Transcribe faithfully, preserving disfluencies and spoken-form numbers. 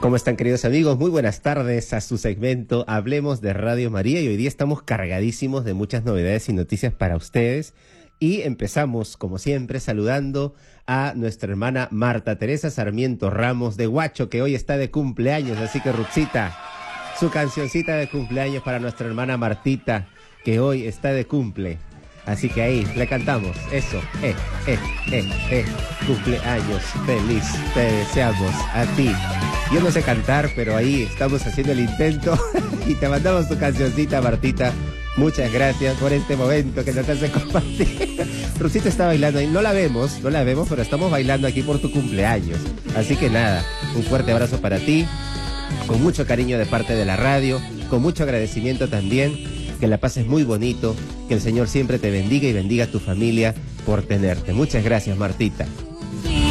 ¿Cómo están, queridos amigos? Muy buenas tardes a su segmento Hablemos de Radio María, y hoy día estamos cargadísimos de muchas novedades y noticias para ustedes. Y empezamos, como siempre, saludando a nuestra hermana Marta Teresa Sarmiento Ramos de Huacho, que hoy está de cumpleaños. Así que, Ruxita, su cancioncita de cumpleaños para nuestra hermana Martita, que hoy está de cumple. Así que ahí, le cantamos. Eso, eh, eh, eh, eh. Cumpleaños feliz, te deseamos a ti. Yo no sé cantar, pero ahí estamos haciendo el intento y te mandamos tu cancioncita, Martita. Muchas gracias por este momento que nos hace compartir. Rusita está bailando ahí, no la vemos, no la vemos, pero estamos bailando aquí por tu cumpleaños. Así que nada, un fuerte abrazo para ti, con mucho cariño de parte de la radio, con mucho agradecimiento también. Que la pases muy bonito, que el Señor siempre te bendiga y bendiga a tu familia por tenerte. Muchas gracias, Martita.